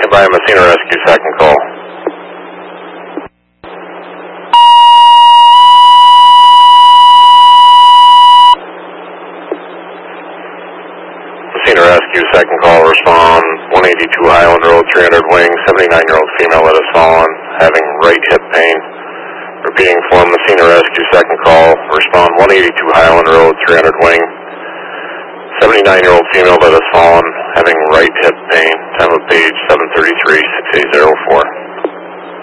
By Messina Rescue, second call. Messina Rescue, second call, respond 182 Highland Road, 300 wing, 79-year-old female let us fallen, having right hip pain. Repeating for Messina Rescue, second call, respond 182 Highland Road, 300 wing, 79-year-old female let us fallen, having right hip pain. Time of page 7:33, 680.